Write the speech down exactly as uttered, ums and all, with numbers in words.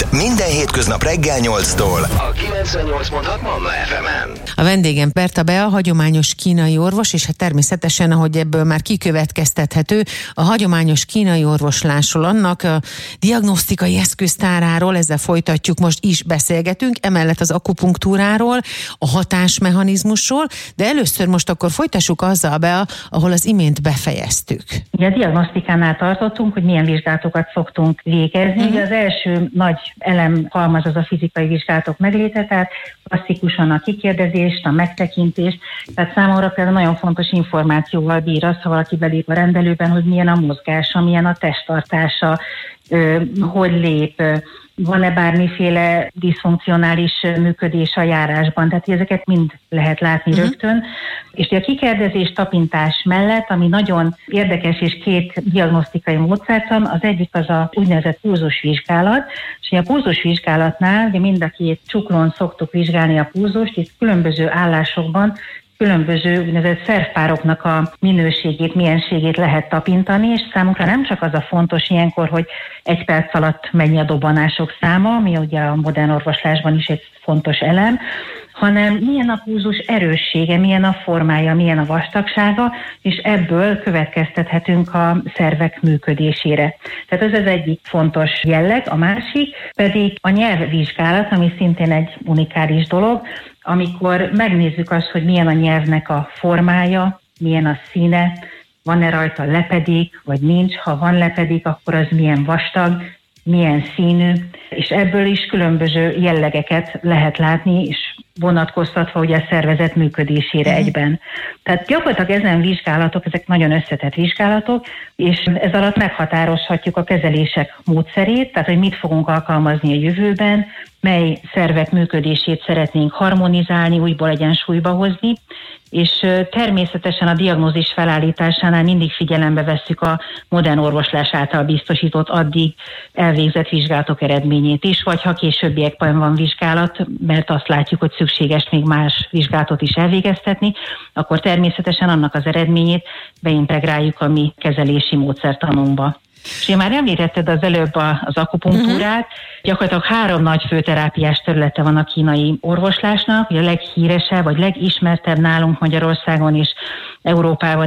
Minden hétköznap reggel nyolctól a kilencvennyolc pont hat Manna ef emen. A vendégem Berta Bea, hagyományos kínai orvos, és hát természetesen, ahogy ebből már kikövetkeztethető, a hagyományos kínai orvoslásról, annak a diagnosztikai eszköztáráról, ezzel folytatjuk, most is beszélgetünk, emellett az akupunktúráról, a hatásmechanizmusról, de először most akkor folytassuk azzal be, ahol az imént befejeztük. Ugye a diagnosztikánál tartottunk, hogy milyen vizsgálatokat szoktunk végezni. Uh-huh. Az első nagy elem halmaz az a fizikai vizsgálatok megléte, tehát klasszikusan a kikérdezést, a megtekintést, tehát számomra például nagyon fontos információval bír az, ha valaki belép a rendelőben, hogy milyen a mozgása, milyen a testtartása, hogy lép, van-e bármiféle diszfunkcionális működés a járásban, tehát ezeket mind lehet látni uh-huh. rögtön. És a kikérdezés tapintás mellett, ami nagyon érdekes, és két diagnosztikai módszert van, az egyik az a úgynevezett pulzusvizsgálat, és a pulzusvizsgálatnál ugye mind a két csuklón szoktuk vizsgálni a pulzust, itt különböző állásokban különböző úgynevezett szervpároknak a minőségét, mienségét lehet tapintani, és számunkra nem csak az a fontos ilyenkor, hogy egy perc alatt mennyi a dobbanások száma, ami ugye a modern orvoslásban is egy fontos elem, hanem milyen a pulzus erőssége, milyen a formája, milyen a vastagsága, és ebből következtethetünk a szervek működésére. Tehát ez az egyik fontos jelleg, a másik pedig a nyelvvizsgálat, ami szintén egy unikális dolog, amikor megnézzük azt, hogy milyen a nyelvnek a formája, milyen a színe, van-e rajta lepedék, vagy nincs, ha van lepedék, akkor az milyen vastag, milyen színű, és ebből is különböző jellegeket lehet látni, és vonatkoztatva ugye a szervezet működésére uh-huh. egyben. Tehát gyakorlatilag ezen vizsgálatok, ezek nagyon összetett vizsgálatok, és ez alatt meghatározhatjuk a kezelések módszerét, tehát hogy mit fogunk alkalmazni a jövőben, mely szervek működését szeretnénk harmonizálni, újból egyensúlyba hozni, és természetesen a diagnózis felállításánál mindig figyelembe vesszük a modern orvoslás által biztosított addig elvégzett vizsgálatok eredményét is, vagy ha későbbiekben van vizsgálat, mert azt látjuk, hogy szükséges még más vizsgálatot is elvégeztetni, akkor természetesen annak az eredményét beintegráljuk a mi kezelési módszertanunkba. És én már említetted az előbb az akupunktúrát, uh-huh. gyakorlatilag három nagy főterápiás területe van a kínai orvoslásnak, ugye a leghíresebb, vagy legismertebb nálunk Magyarországon is, Európában